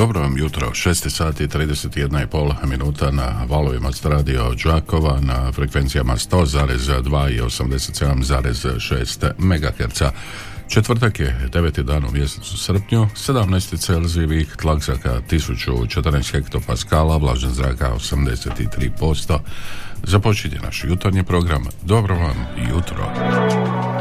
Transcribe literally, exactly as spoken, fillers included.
Dobro vam jutro, šest sati trideset jedna i pol minuta na valovima Radio Đakova na frekvencijama sto zarez dva i osamdeset sedam zarez šest megaherca. Četvrtak je deveti dan u mjesecu srpnju, sedamnaest Celzijevih, tlak zraka tisuću četrnaest hektopaskala, vlažan zraka osamdeset tri posto. Započinje naš jutarnji program. Dobro vam jutro.